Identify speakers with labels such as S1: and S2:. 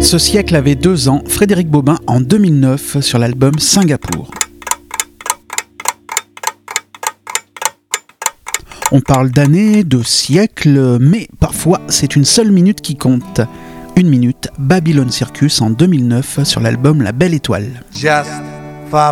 S1: Ce siècle avait 2 ans, Frédéric Bobin en 2009 sur l'album Singapour. On parle d'années, de siècles, mais parfois c'est une seule minute qui compte. 1 minute, Babylon Circus en 2009 sur l'album La Belle Étoile.
S2: Just